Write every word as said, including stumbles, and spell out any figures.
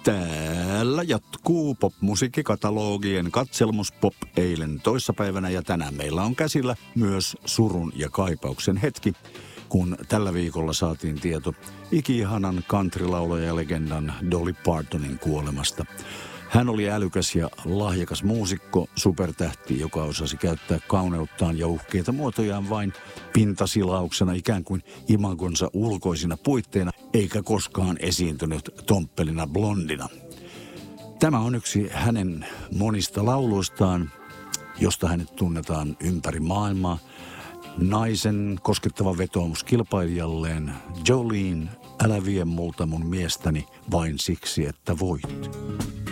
Täällä jatkuu popmusiikkikatalogien katselmus pop eilen toissapäivänä ja tänään meillä on käsillä myös surun ja kaipauksen hetki, kun tällä viikolla saatiin tieto ikiihanan countrylaulaja ja legendan Dolly Partonin kuolemasta. Hän oli älykäs ja lahjakas muusikko, supertähti, joka osasi käyttää kauneuttaan ja uhkeita muotojaan vain pintasilauksena ikään kuin imagonsa ulkoisina puitteina, eikä koskaan esiintynyt tomppelina blondina. Tämä on yksi hänen monista lauluistaan, josta hänet tunnetaan ympäri maailmaa. Naisen koskettava vetoomus kilpailijalleen: Jolene, älä vie multa mun miestäni vain siksi, että voit.